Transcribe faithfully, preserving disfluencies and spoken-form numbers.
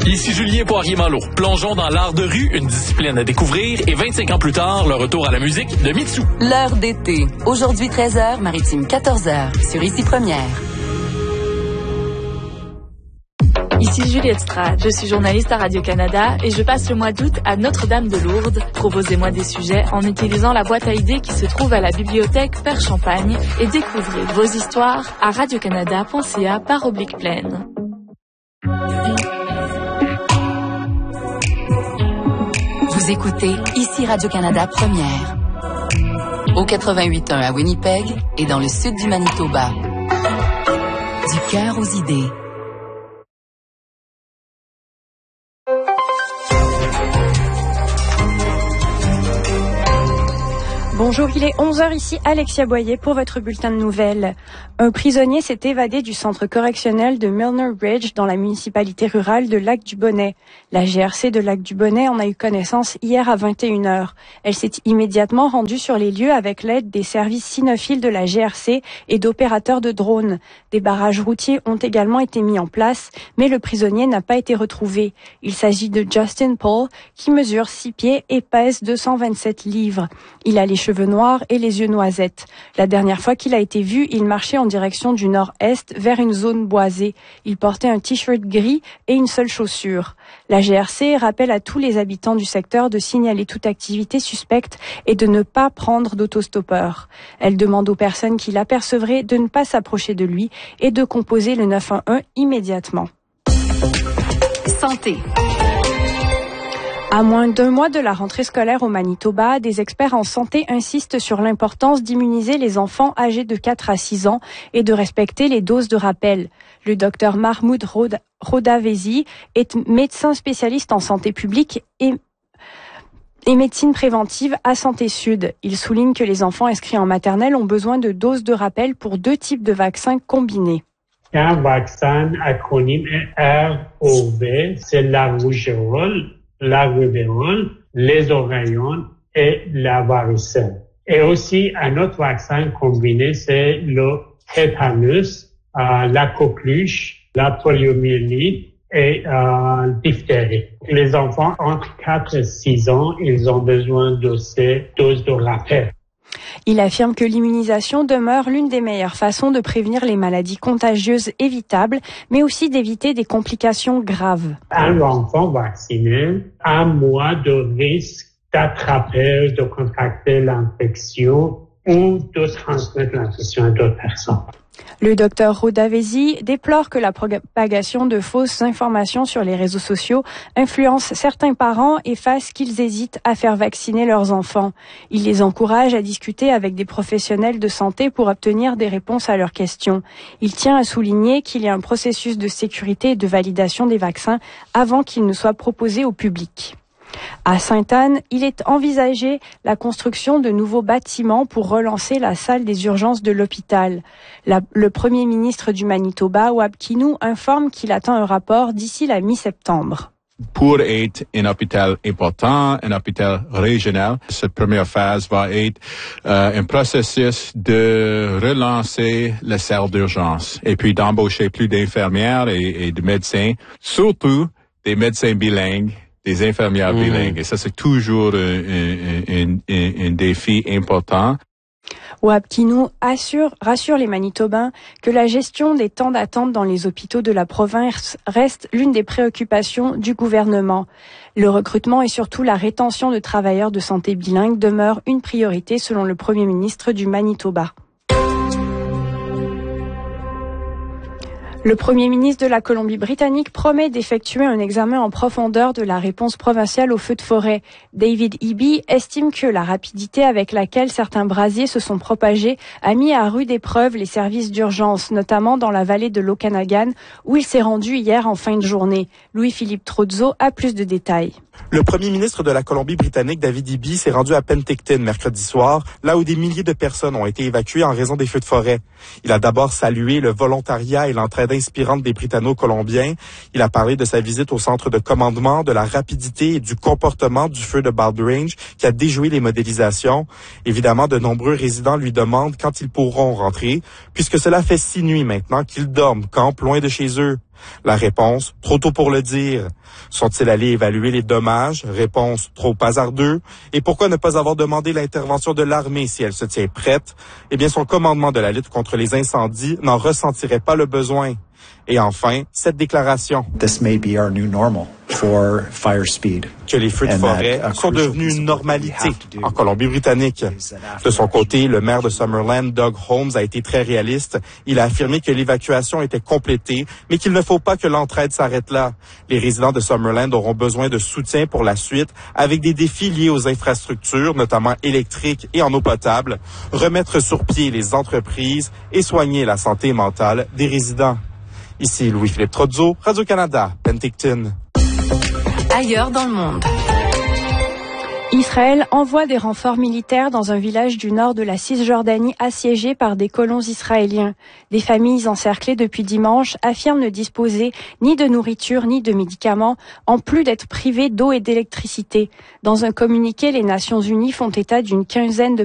Ici Julien Poirier-Malo. Plongeons dans l'art de rue, une discipline à découvrir, et vingt-cinq ans plus tard, le retour à la musique de Mitsou. L'heure d'été. Aujourd'hui treize heures, Maritime quatorze heures, sur Ici Première. Ici Juliette Strad, je suis journaliste à Radio-Canada et je passe le mois d'août à Notre-Dame-de-Lourdes. Proposez-moi des sujets en utilisant la boîte à idées qui se trouve à la bibliothèque Père Champagne et découvrez vos histoires à radiocanada point c a par oblique pleine. Vous écoutez Ici Radio-Canada Première. Au quatre-vingt-huit point un à Winnipeg et dans le sud du Manitoba. Du cœur aux idées. Bonjour, il est onze heures ici, Alexia Boyer pour votre bulletin de nouvelles. Un prisonnier s'est évadé du centre correctionnel de Milner Ridge dans la municipalité rurale de Lac-du-Bonnet. La G R C de Lac-du-Bonnet en a eu connaissance hier à vingt et une heures. Elle s'est immédiatement rendue sur les lieux avec l'aide des services cynophiles de la G R C et d'opérateurs de drones. Des barrages routiers ont également été mis en place, mais le prisonnier n'a pas été retrouvé. Il s'agit de Justin Paul, qui mesure six pieds et pèse deux cent vingt-sept livres. Il a les cheveux noirs et les yeux noisettes. La dernière fois qu'il a été vu, il marchait en direction du nord-est vers une zone boisée. Il portait un t-shirt gris et une seule chaussure. La G R C rappelle à tous les habitants du secteur de signaler toute activité suspecte et de ne pas prendre d'autostoppeur. Elle demande aux personnes qui l'apercevraient de ne pas s'approcher de lui et de composer le neuf un un immédiatement. Santé. À moins d'un mois de la rentrée scolaire au Manitoba, des experts en santé insistent sur l'importance d'immuniser les enfants âgés de quatre à six ans et de respecter les doses de rappel. Le docteur Mahmoud Rodavezi est médecin spécialiste en santé publique et et médecine préventive à Santé Sud. Il souligne que les enfants inscrits en maternelle ont besoin de doses de rappel pour deux types de vaccins combinés. Un vaccin acronyme R O V, c'est la rougeole, la rubéole, les oreillons et la varicelle. Et aussi, un autre vaccin combiné, c'est le tétanus, euh, la coqueluche, la poliomyélite et euh, diphtérie. Les enfants entre quatre et six ans, ils ont besoin de ces doses de rappel. Il affirme que l'immunisation demeure l'une des meilleures façons de prévenir les maladies contagieuses évitables, mais aussi d'éviter des complications graves. Un enfant vacciné a un mois de risque d'attraper, de contracter l'infection ou de transmettre l'infection à d'autres personnes. Le docteur Rodavezi déplore que la propagation de fausses informations sur les réseaux sociaux influence certains parents et fasse qu'ils hésitent à faire vacciner leurs enfants. Il les encourage à discuter avec des professionnels de santé pour obtenir des réponses à leurs questions. Il tient à souligner qu'il y a un processus de sécurité et de validation des vaccins avant qu'ils ne soient proposés au public. À Sainte-Anne, il est envisagé la construction de nouveaux bâtiments pour relancer la salle des urgences de l'hôpital. La, le premier ministre du Manitoba, Wab Kinew, informe qu'il attend un rapport d'ici la mi-septembre. Pour être un hôpital important, un hôpital régional, cette première phase va être euh, un processus de relancer la salle d'urgence et puis d'embaucher plus d'infirmières et, et de médecins, surtout des médecins bilingues, des infirmières mmh. bilingues. Et ça, c'est toujours un, un, un, un, un défi important. Wab Kinew assure, rassure les Manitobains que la gestion des temps d'attente dans les hôpitaux de la province reste l'une des préoccupations du gouvernement. Le recrutement et surtout la rétention de travailleurs de santé bilingues demeure une priorité selon le Premier ministre du Manitoba. Le Premier ministre de la Colombie-Britannique promet d'effectuer un examen en profondeur de la réponse provinciale aux feux de forêt. David Eby estime que la rapidité avec laquelle certains brasiers se sont propagés a mis à rude épreuve les services d'urgence, notamment dans la vallée de l'Okanagan, où il s'est rendu hier en fin de journée. Louis-Philippe Trozzo a plus de détails. Le premier ministre de la Colombie-Britannique, David Eby, s'est rendu à Penticton mercredi soir, là où des milliers de personnes ont été évacuées en raison des feux de forêt. Il a d'abord salué le volontariat et l'entraide inspirante des Britanno-Colombiens. Il a parlé de sa visite au centre de commandement, de la rapidité et du comportement du feu de Baldy-Range qui a déjoué les modélisations. Évidemment, de nombreux résidents lui demandent quand ils pourront rentrer, puisque cela fait six nuits maintenant qu'ils dorment, campent loin de chez eux. La réponse, trop tôt pour le dire. Sont-ils allés évaluer les dommages? Réponse, trop hasardeux. Et pourquoi ne pas avoir demandé l'intervention de l'armée si elle se tient prête? Eh bien, son commandement de la lutte contre les incendies n'en ressentirait pas le besoin. Et enfin, cette déclaration. This may be our new normal for fire speed. Que les feux de forêt sont devenus une normalité en Colombie-Britannique. De son côté, le maire de Summerland, Doug Holmes, a été très réaliste. Il a affirmé que l'évacuation était complétée, mais qu'il ne faut pas que l'entraide s'arrête là. Les résidents de Summerland auront besoin de soutien pour la suite, avec des défis liés aux infrastructures, notamment électriques et en eau potable, remettre sur pied les entreprises et soigner la santé mentale des résidents. Ici Louis-Philippe Trozzo, Radio-Canada, Penticton. Ailleurs dans le monde. Israël envoie des renforts militaires dans un village du nord de la Cisjordanie assiégé par des colons israéliens. Des familles encerclées depuis dimanche affirment ne disposer ni de nourriture ni de médicaments, en plus d'être privées d'eau et d'électricité. Dans un communiqué, les Nations Unies font état d'une quinzaine de